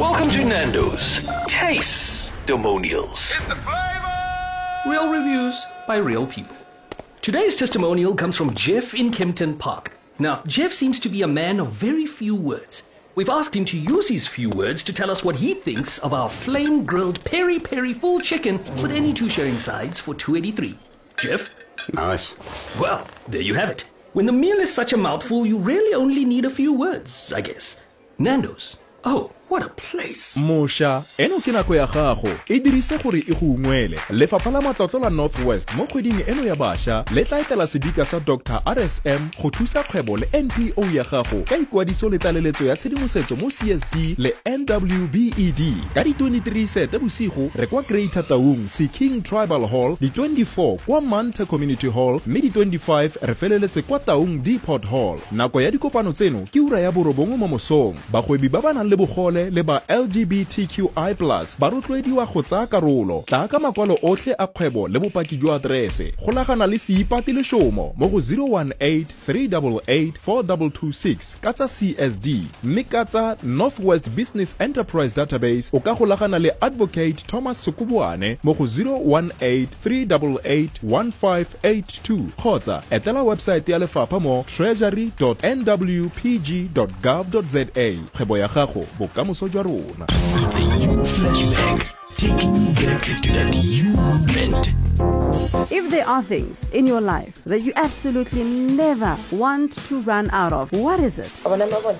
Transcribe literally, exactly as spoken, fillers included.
Welcome to Nando's Taste-Demonials. It's the flavor! Real reviews by real people. Today's testimonial comes from Jeff in Kempton Park. Now, Jeff seems to be a man of very few words. We've asked him to use his few words to tell us what he thinks of our flame-grilled peri-peri full chicken with any two sharing sides for two eighty-three. Jeff? Nice. Well, there you have it. When the meal is such a mouthful, you really only need a few words, I guess. Nando's. Oh, what a place. Mosha, eno ke nako ya gago. E dirise gore e go ungwele. Lefapha la matlotlo la Northwest mo kgweding eno ya basha le tla etela sedika sa Doctor R S M go thusa kgwebo le N P O ya gago ka ikwadiso le tlaleletso ya tshedimosetso mo C S D le N W B E D. Ka di twenty-three sete bosigo re kwa Greater Taung se King Tribal Hall, di twenty-four kwa Manta Community Hall, mme di twenty-five re feleletse kwa Taung Depot Hall. Nako ya dikopano tseno ke ura ya borobongwe mo mosong. Bagwebi ba ba nang le bogole le ba L G B T Q I plus ba rotloediwa go tsaya karolo. Tla ka makwalo otlhe a kgwebo le bopaki jwa aterese. Golagana le seipati le šomo mo go zero one eight three eight eight four two two six ka tsa C S D, mme ka tsa Northwest Business Enterprise Database o ka golagana le Advocate Thomas Sukubwane mo go zero one eight three eight eight one five eight two kgotsa etela website ya lefapha mo treasury dot n w p g dot gov dot z a. Kgwebo ya gago bokamoso jwa rona. It's a you flashback, taking you back to that you moment. If there are things in your life that you absolutely never want to run out of, what is it?